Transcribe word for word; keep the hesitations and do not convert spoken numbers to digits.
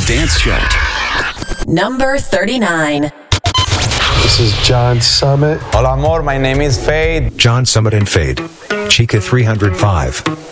Dance Chart. Number thirty-nine. This is John Summit. Hola amor, my name is Fade. John Summit and Fade. Chica three oh five.